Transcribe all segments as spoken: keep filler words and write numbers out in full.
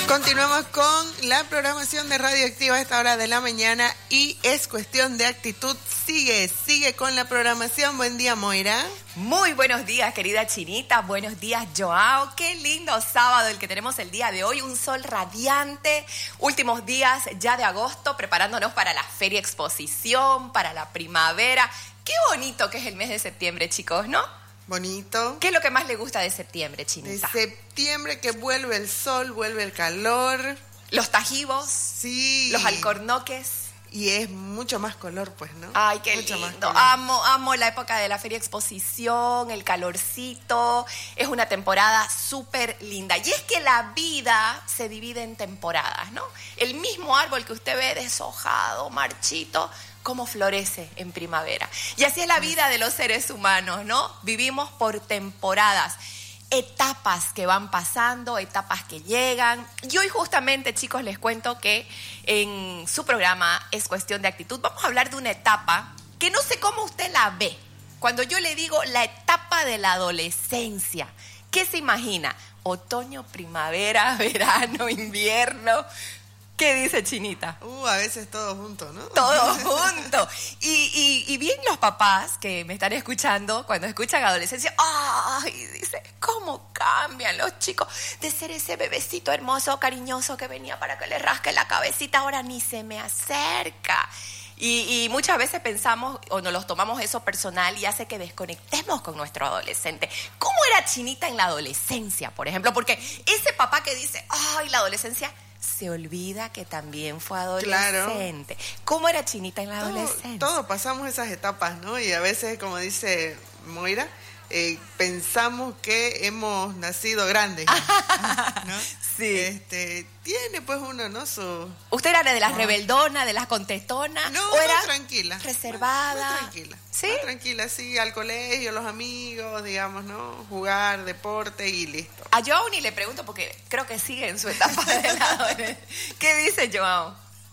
Continuamos con la programación de Radioactiva a esta hora de la mañana y es cuestión de actitud. Sigue, sigue con la programación. Buen día, Moira. Muy buenos días, querida Chinita. Buenos días, Joao. Qué lindo sábado el que tenemos el día de hoy. Un sol radiante. Últimos días ya de agosto, preparándonos para la feria exposición, para la primavera. Qué bonito que es el mes de septiembre, chicos, ¿no? Bonito. ¿Qué es lo que más le gusta de septiembre, Chinita? De septiembre que vuelve el sol, vuelve el calor. Los tajivos. Sí. Los alcornoques. Y es mucho más color, pues, ¿no? Ay, qué mucho lindo. Amo, amo la época de la feria exposición, el calorcito. Es una temporada súper linda. Y es que la vida se divide en temporadas, ¿no? El mismo árbol que usted ve deshojado, marchito, cómo florece en primavera. Y así es la vida de los seres humanos, ¿no? Vivimos por temporadas. Etapas que van pasando, etapas que llegan. Y hoy justamente, chicos, les cuento que en su programa Es Cuestión de Actitud vamos a hablar de una etapa que no sé cómo usted la ve. Cuando yo le digo la etapa de la adolescencia, ¿qué se imagina? Otoño, primavera, verano, invierno. ¿Qué dice Chinita? Uh, a veces todo junto, ¿no? Todo junto. Y, y, y bien los papás que me están escuchando, cuando escuchan adolescencia, ¡ay! Dice, ¿cómo cambian los chicos? De ser ese bebecito hermoso, cariñoso que venía para que le rasque la cabecita, ahora ni se me acerca. Y, y muchas veces pensamos o nos los tomamos eso personal y hace que desconectemos con nuestro adolescente. ¿Cómo era Chinita en la adolescencia, por ejemplo? Porque ese papá que dice, ¡ay, la adolescencia! Se olvida que también fue adolescente. Claro. ¿Cómo era Chinita en la todo, adolescencia? Todos pasamos esas etapas, ¿no? Y a veces, como dice Moira, eh, pensamos que hemos nacido grandes, ¿no? Sí. Este, tiene pues uno, ¿no? Su... ¿Usted era de las no. rebeldonas, de las contestonas? No, ¿O era tranquila. Reservada. Muy tranquila. ¿Sí? Muy tranquila, sí, al colegio, los amigos, digamos, ¿no? Jugar, deporte y listo. A Joao ni le pregunto porque creo que sigue en su etapa de la adolescencia. ¿Qué dice Joao?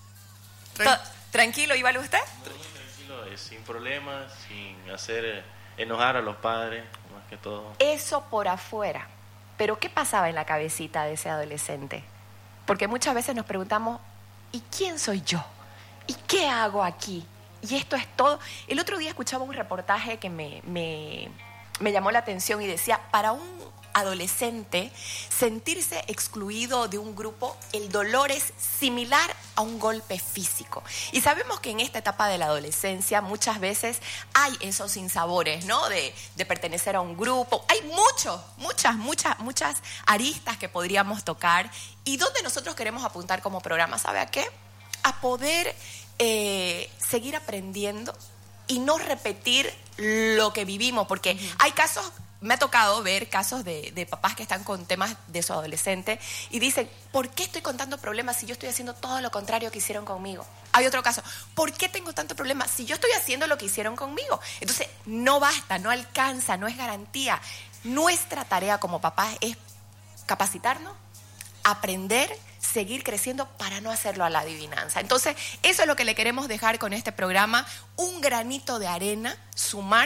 Tran- ¿Tranquilo, Iván, usted? Muy tranquilo, eh, sin problemas, sin hacer eh, enojar a los padres, más que todo. Eso por afuera. Pero ¿qué pasaba en la cabecita de ese adolescente? Porque muchas veces nos preguntamos, ¿y quién soy yo? ¿Y qué hago aquí? Y esto es todo. El otro día escuchaba un reportaje que me, me, me llamó la atención y decía, para un adolescente, sentirse excluido de un grupo, el dolor es similar a un golpe físico. Y sabemos que en esta etapa de la adolescencia muchas veces hay esos sinsabores, ¿no? De, de pertenecer a un grupo. Hay muchos, muchas, muchas, muchas aristas que podríamos tocar. ¿Y dónde nosotros queremos apuntar como programa? ¿Sabe a qué? A poder eh, seguir aprendiendo y no repetir lo que vivimos, porque uh-huh. hay casos... Me ha tocado ver casos de, de papás que están con temas de su adolescente y dicen, ¿por qué estoy con tantos problemas si yo estoy haciendo todo lo contrario que hicieron conmigo? Hay otro caso, ¿por qué tengo tantos problemas si yo estoy haciendo lo que hicieron conmigo? Entonces, no basta, no alcanza, no es garantía. Nuestra tarea como papás es capacitarnos, aprender, seguir creciendo para no hacerlo a la adivinanza. Entonces, eso es lo que le queremos dejar con este programa, un granito de arena, sumar,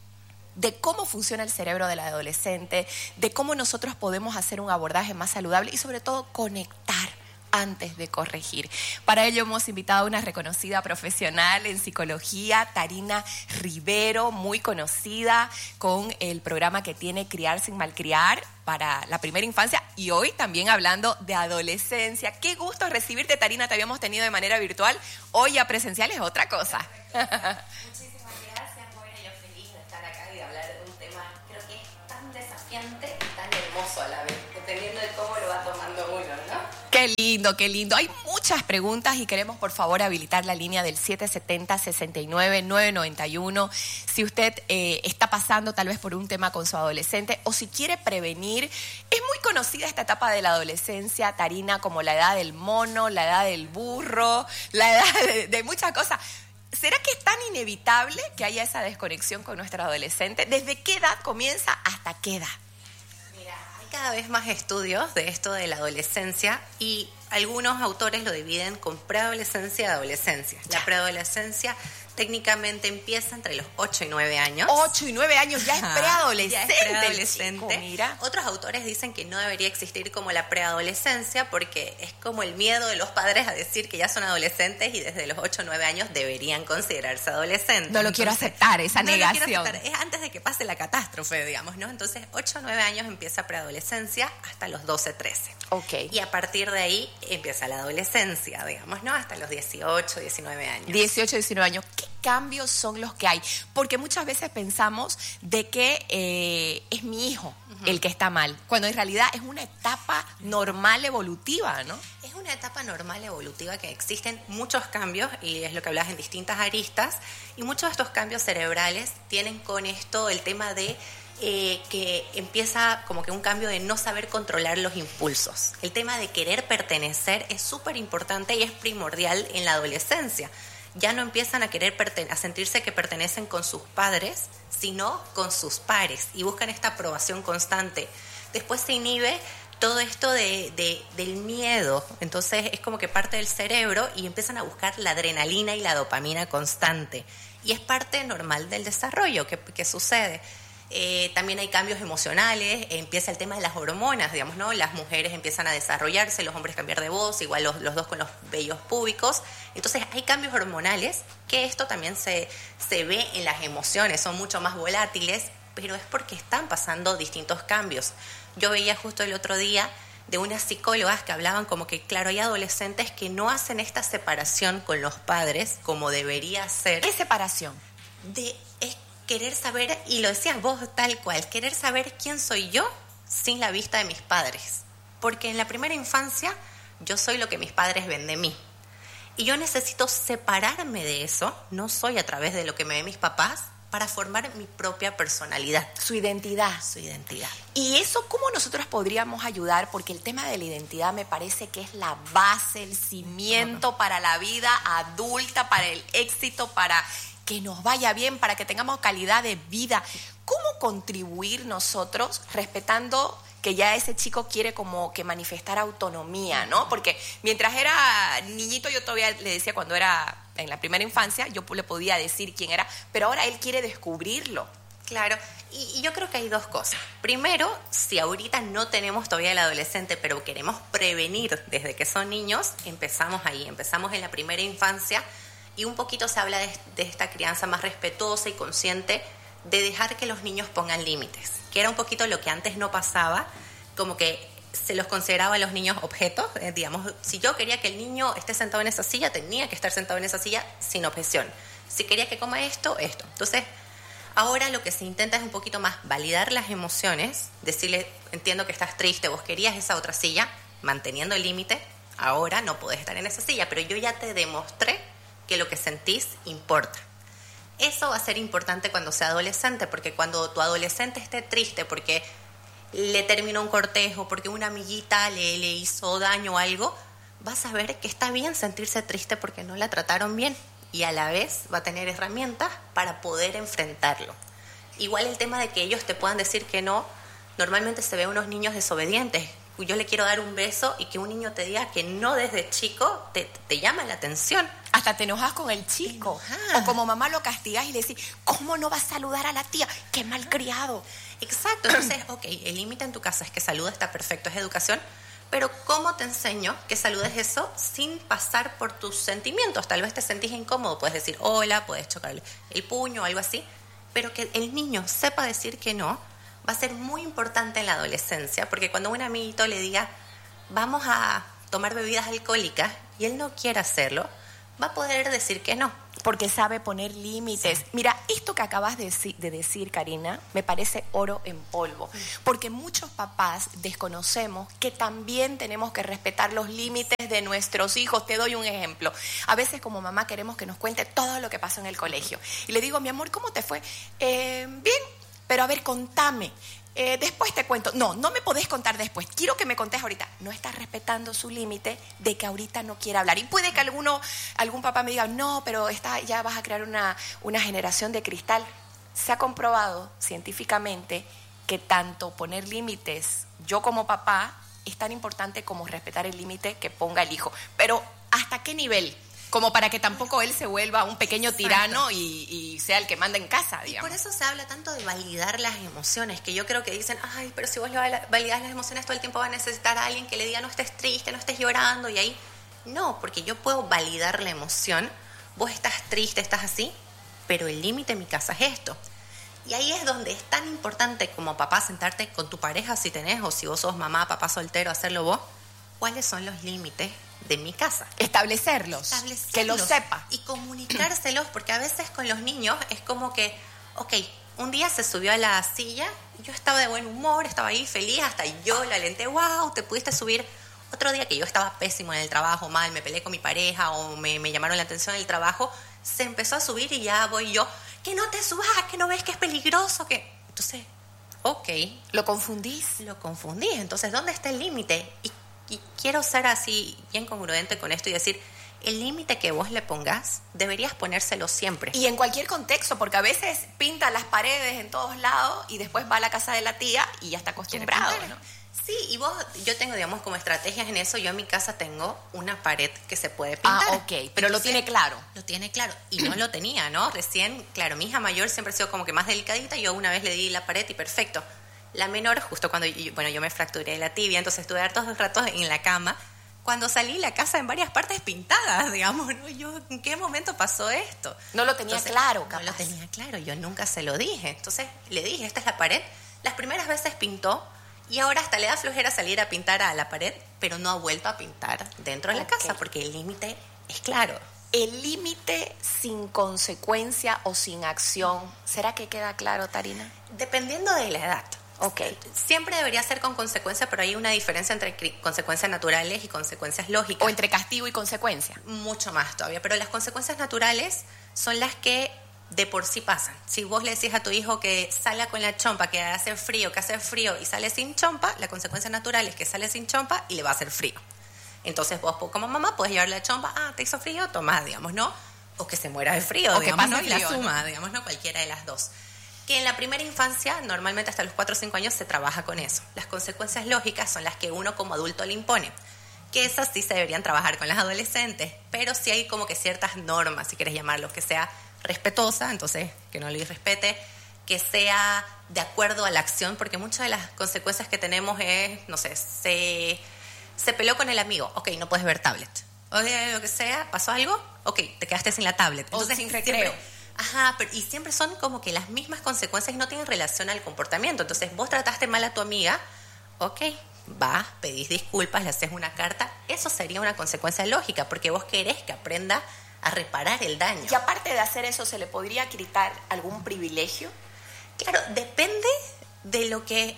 de cómo funciona el cerebro del adolescente, de cómo nosotros podemos hacer un abordaje más saludable y sobre todo conectar antes de corregir. Para ello hemos invitado a una reconocida profesional en psicología, Tarina Rivero, muy conocida con el programa que tiene Criar sin Malcriar para la primera infancia y hoy también hablando de adolescencia. Qué gusto recibirte, Tarina, te habíamos tenido de manera virtual, hoy ya presencial es otra cosa. Muchísimas gracias, Moira, yo feliz de estar acá y de hablar de un tema creo que es tan desafiante y tan hermoso a la vez, dependiendo de cómo lo va tomando uno, ¿no? Qué lindo, qué lindo. Hay muchas preguntas y queremos por favor habilitar la línea del siete siete cero, seis nueve, nueve nueve uno. Si usted eh, está pasando tal vez por un tema con su adolescente o si quiere prevenir, es muy conocida esta etapa de la adolescencia, Tarina, como la edad del mono, la edad del burro, la edad de, de muchas cosas. ¿Será que es tan inevitable que haya esa desconexión con nuestro adolescente? ¿Desde qué edad comienza hasta qué edad? Cada vez más estudios de esto de la adolescencia y algunos autores lo dividen con preadolescencia y adolescencia. La preadolescencia técnicamente empieza entre los ocho y nueve años. ocho y nueve años, ya es Ajá, preadolescente. ya es preadolescente. Chico, mira. Otros autores dicen que no debería existir como la preadolescencia porque es como el miedo de los padres a decir que ya son adolescentes y desde los ocho o nueve años deberían considerarse adolescentes. No lo quiero aceptar, esa no negación. Lo quiero aceptar. Es antes de que pase la catástrofe, digamos, ¿no? Entonces, ocho o nueve años empieza preadolescencia hasta los doce, trece. Ok. Y a partir de ahí empieza la adolescencia, digamos, ¿no? Hasta los dieciocho, diecinueve años. dieciocho, diecinueve años. ¿Qué cambios son los que hay? Porque muchas veces pensamos de que eh, es mi hijo uh-huh. el que está mal, cuando en realidad es una etapa normal evolutiva, ¿no? Es una etapa normal evolutiva que existen muchos cambios, y es lo que hablas en distintas aristas, y muchos de estos cambios cerebrales tienen con esto el tema de Eh, que empieza como que un cambio de no saber controlar los impulsos. El tema de querer pertenecer es súper importante y es primordial en la adolescencia. Ya no empiezan a querer perten- a sentirse que pertenecen con sus padres, sino con sus pares, y buscan esta aprobación constante. Después se inhibe todo esto de, de, del miedo, entonces es como que parte del cerebro y empiezan a buscar la adrenalina y la dopamina constante. Y es parte normal del desarrollo que, que sucede. Eh, también hay cambios emocionales, eh, empieza el tema de las hormonas, digamos, ¿no? Las mujeres empiezan a desarrollarse, los hombres cambiar de voz, igual los, los dos con los vellos púbicos. Entonces hay cambios hormonales, que esto también se, se ve en las emociones, son mucho más volátiles, pero es porque están pasando distintos cambios. Yo veía justo el otro día de unas psicólogas que hablaban como que, claro, hay adolescentes que no hacen esta separación con los padres como debería ser. ¿Qué separación? De... Es, querer saber, y lo decías vos tal cual, querer saber quién soy yo sin la vista de mis padres. Porque en la primera infancia yo soy lo que mis padres ven de mí. Y yo necesito separarme de eso, no soy a través de lo que me ven mis papás, para formar mi propia personalidad. Su identidad. Su identidad. ¿Y eso cómo nosotros podríamos ayudar? Porque el tema de la identidad me parece que es la base, el cimiento uh-huh. para la vida adulta, para el éxito, para que nos vaya bien, para que tengamos calidad de vida. ¿Cómo contribuir nosotros respetando que ya ese chico quiere como que manifestar autonomía, ¿no? Porque mientras era niñito yo todavía le decía, cuando era en la primera infancia, yo le podía decir quién era, pero ahora él quiere descubrirlo. Claro, y, y yo creo que hay dos cosas. Primero, si ahorita no tenemos todavía el adolescente, pero queremos prevenir desde que son niños, empezamos ahí, empezamos en la primera infancia. Y un poquito se habla de, de esta crianza más respetuosa y consciente, de dejar que los niños pongan límites, que era un poquito lo que antes no pasaba, como que se los consideraba a los niños objetos, eh, digamos, si yo quería que el niño esté sentado en esa silla, tenía que estar sentado en esa silla sin objeción. Si quería que coma esto, esto. Entonces, ahora lo que se intenta es un poquito más validar las emociones, decirle, entiendo que estás triste, vos querías esa otra silla, manteniendo el límite, ahora no podés estar en esa silla, pero yo ya te demostré que lo que sentís importa. Eso va a ser importante cuando sea adolescente, porque cuando tu adolescente esté triste porque le terminó un cortejo, porque una amiguita le, le hizo daño o algo, vas a ver que está bien sentirse triste porque no la trataron bien, y a la vez va a tener herramientas para poder enfrentarlo. Igual el tema de que ellos te puedan decir que no, normalmente se ve unos niños desobedientes. Yo le quiero dar un beso y que un niño te diga que no desde chico, te, te llama la atención. Hasta te enojas con el chico. O como mamá lo castigas y le decís, ¿cómo no vas a saludar a la tía? ¡Qué malcriado! Exacto. Entonces, ok, el límite en tu casa es que saluda, está perfecto, es educación, pero ¿cómo te enseño que saludes eso sin pasar por tus sentimientos? Tal vez te sentís incómodo, puedes decir hola, puedes chocarle el puño o algo así, pero que el niño sepa decir que no, va a ser muy importante en la adolescencia, porque cuando un amiguito le diga, vamos a tomar bebidas alcohólicas, y él no quiere hacerlo, va a poder decir que no. Porque sabe poner límites. Sí. Mira, esto que acabas de, de decir, Karina, me parece oro en polvo. Porque muchos papás desconocemos que también tenemos que respetar los límites de nuestros hijos. Te doy un ejemplo. A veces como mamá queremos que nos cuente todo lo que pasó en el colegio. Y le digo, mi amor, ¿cómo te fue? Eh, bien, pero a ver, contame. Eh, después te cuento. No, no me podés contar después. Quiero que me contes ahorita. No estás respetando su límite de que ahorita no quiere hablar. Y puede que alguno, algún papá me diga, no, pero esta, ya vas a crear una, una generación de cristal. Se ha comprobado científicamente que tanto poner límites, yo como papá, es tan importante como respetar el límite que ponga el hijo. Pero ¿hasta qué nivel? Como para que tampoco él se vuelva un pequeño Exacto. tirano y, y sea el que manda en casa, Y digamos. por eso se habla tanto de validar las emociones, que yo creo que dicen, ay, pero si vos le val- validás las emociones todo el tiempo va a necesitar a alguien que le diga no estés triste, no estés llorando, y ahí, no, porque yo puedo validar la emoción, vos estás triste, estás así, pero el límite en mi casa es esto. Y ahí es donde es tan importante como papá sentarte con tu pareja si tenés, o si vos sos mamá, papá soltero, hacerlo vos, cuáles son los límites de mi casa. Establecerlos, Establecerlos que lo sepa. y comunicárselos, porque a veces con los niños es como que, ok, un día se subió a la silla, yo estaba de buen humor, estaba ahí feliz, hasta yo la alenté, wow, te pudiste subir. Otro día que yo estaba pésimo en el trabajo, mal, me peleé con mi pareja o me, me llamaron la atención en el trabajo, se empezó a subir y ya voy yo, que no te subas, que no ves que es peligroso, que... Entonces, ok, ¿Lo confundís? lo confundí, entonces, ¿dónde está el límite? Y Y quiero ser así bien congruente con esto y decir, el límite que vos le pongas, deberías ponérselo siempre. Y en cualquier contexto, porque a veces pinta las paredes en todos lados y después va a la casa de la tía y ya está acostumbrado, ¿no? Sí, y vos, yo tengo, digamos, como estrategias en eso. Yo en mi casa tengo una pared que se puede pintar. Ah, ok, pero lo tiene claro. Lo tiene claro, y no lo tenía, ¿no? Recién, claro, mi hija mayor siempre ha sido como que más delicadita, yo una vez le di la pared y perfecto. La menor, justo cuando, yo, bueno, yo me fracturé la tibia, entonces estuve hartos ratos en la cama. Cuando salí, la casa en varias partes pintadas, digamos, ¿no? Yo, ¿en qué momento pasó esto? No lo tenía Entonces, claro, No capaz. lo tenía claro, yo nunca se lo dije. Entonces le dije, esta es la pared. Las primeras veces pintó y ahora hasta le da flojera salir a pintar a la pared, pero no ha vuelto a pintar dentro de la Ok. casa porque el límite es claro. El límite sin consecuencia o sin acción, ¿será que queda claro, Tarina? Dependiendo de la edad. Ok. Siempre debería ser con consecuencia, pero hay una diferencia entre cri- consecuencias naturales y consecuencias lógicas. O entre castigo y consecuencia. Mucho más todavía, pero las consecuencias naturales son las que de por sí pasan. Si vos le decís a tu hijo que salga con la chompa, que hace frío, que hace frío y sale sin chompa, la consecuencia natural es que sale sin chompa y le va a hacer frío. Entonces vos como mamá puedes llevarle la chompa, ah, te hizo frío, tomá, digamos, ¿no? O que se muera de frío, O que digamos, pase ¿no? Y la frío, suma, digamos, ¿no? Cualquiera de las dos. Que en la primera infancia, normalmente hasta los cuatro o cinco años, se trabaja con eso. Las consecuencias lógicas son las que uno como adulto le impone. Que esas sí se deberían trabajar con las adolescentes, pero sí hay como que ciertas normas, si quieres llamarlo, que sea respetuosa, entonces que no lo irrespete, que sea de acuerdo a la acción, porque muchas de las consecuencias que tenemos es, no sé, se, se peleó con el amigo, ok, no puedes ver tablet. O de lo que sea, pasó algo, ok, te quedaste sin la tablet. O sin recreo. Siempre, ajá, pero, y siempre son como que las mismas consecuencias y no tienen relación al comportamiento. Entonces, vos trataste mal a tu amiga, ok, vas, pedís disculpas, le haces una carta, eso sería una consecuencia lógica, porque vos querés que aprenda a reparar el daño. Y aparte de hacer eso, ¿se le podría quitar algún privilegio? Claro, depende de lo que...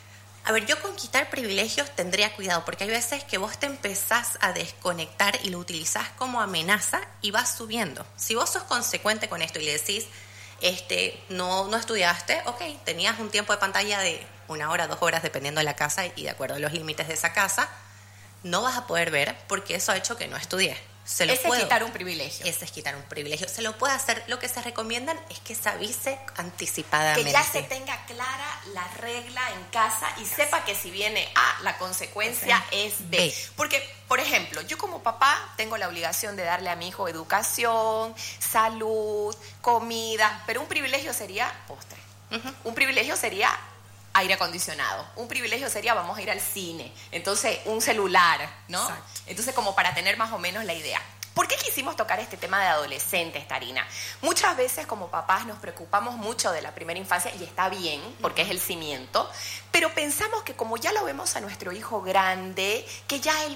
A ver, yo con quitar privilegios tendría cuidado, porque hay veces que vos te empezás a desconectar y lo utilizás como amenaza y vas subiendo. Si vos sos consecuente con esto y le decís, este, no, no estudiaste, ok, tenías un tiempo de pantalla de una hora, dos horas, dependiendo de la casa y de acuerdo a los límites de esa casa, no vas a poder ver porque eso ha hecho que no estudié. Se lo Ese puedo. es quitar un privilegio. Ese es quitar un privilegio. Se lo puede hacer. Lo que se recomiendan es que se avise anticipadamente. Que ya se tenga clara la regla en casa y sepa que si viene A, la consecuencia Ok. es B. B. Porque, por ejemplo, yo como papá tengo la obligación de darle a mi hijo educación, salud, comida, pero un privilegio sería postre. Ujú. Un privilegio sería aire acondicionado. Un privilegio sería vamos a ir al cine. Entonces, un celular, ¿no? Exacto. Entonces, como para tener más o menos la idea. ¿Por qué quisimos tocar este tema de adolescentes, Tarina? Muchas veces como papás nos preocupamos mucho de la primera infancia y está bien, porque es el cimiento, pero pensamos que como ya lo vemos a nuestro hijo grande, que ya él